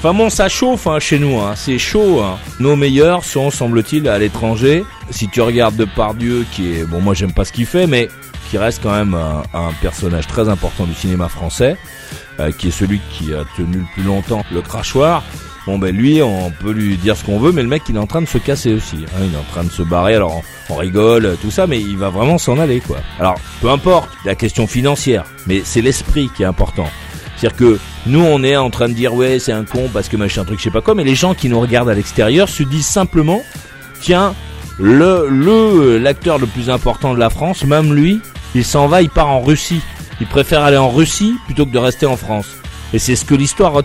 Enfin bon, ça chauffe chez nous, c'est chaud. Nos meilleurs sont, semble-t-il, à l'étranger. Si tu regardes Depardieu, qui est, bon, moi j'aime pas ce qu'il fait, mais qui reste quand même un personnage très important du cinéma français, qui est celui qui a tenu le plus longtemps le crachoir. Bon ben lui, on peut lui dire ce qu'on veut, mais le mec il est en train de se casser aussi. Il est en train de se barrer, alors on rigole, tout ça, mais il va vraiment s'en aller, quoi. Alors, peu importe la question financière, mais c'est l'esprit qui est important. C'est-à-dire que nous on est en train de dire ouais c'est un con parce que machin truc je sais pas quoi, mais les gens qui nous regardent à l'extérieur se disent simplement tiens l'acteur le plus important de la France, même lui, il s'en va, il part en Russie. Il préfère aller en Russie plutôt que de rester en France. Et c'est ce que l'histoire